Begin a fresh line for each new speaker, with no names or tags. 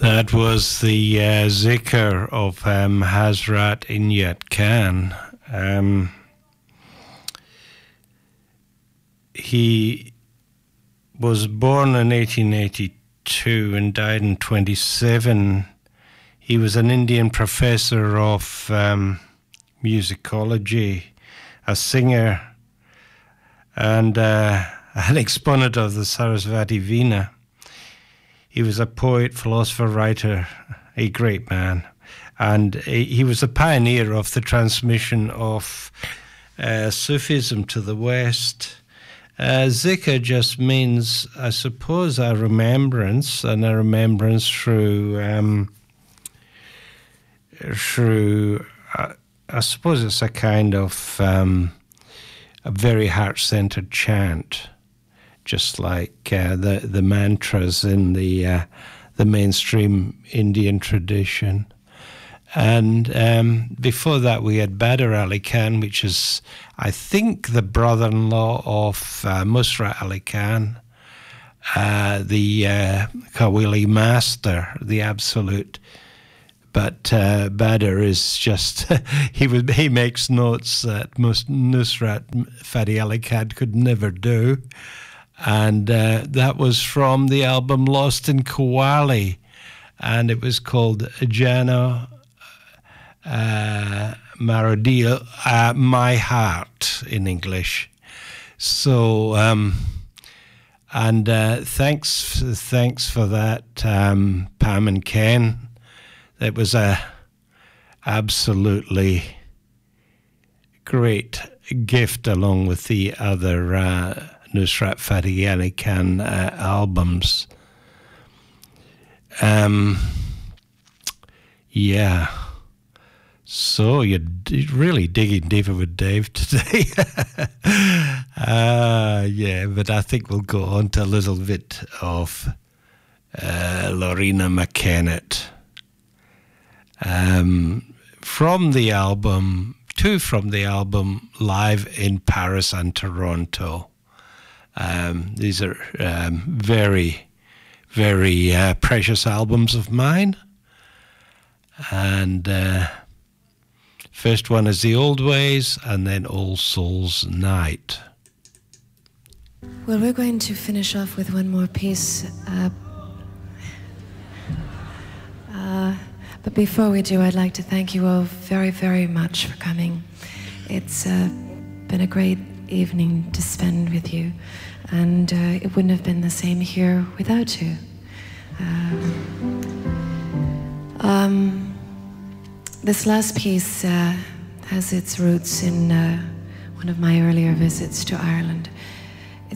That was the Zikr of Hazrat Inayat Khan. He was born in 1882 and died in 27. He was an Indian professor of musicology, a singer, and an exponent of the Sarasvati Veena. He was a poet, philosopher, writer, a great man. And he was a pioneer of the transmission of Sufism to the West. Zikr just means, I suppose, a remembrance, and a remembrance through I suppose it's a kind of a very heart-centered chant, just like the mantras in the mainstream Indian tradition. And before that, we had Badr Ali Khan, which is, I think, the brother-in-law of Nusrat Ali Khan, the Qawwali master, the absolute. But Badr is just, he makes notes that Nusrat Fateh Ali Khan could never do. And that was from the album Lost in Qawwali, and it was called Jano Maradil, My Heart in English. So, thanks for that, Pam and Ken. It was a absolutely great gift, along with the other Nusrat Fateh Ali Khan albums. Yeah. So you're really digging deeper with Dave today. Yeah, but I think we'll go on to a little bit of Loreena McKennitt. From the album Live in Paris and Toronto. These are very, very precious albums of mine. And first one is The Old Ways, and then All Souls Night.
Well, we're going to finish off with one more piece. But before we do, I'd like to thank you all very, very much for coming. It's been a great evening to spend with you, and it wouldn't have been the same here without you. This last piece has its roots in one of my earlier visits to Ireland.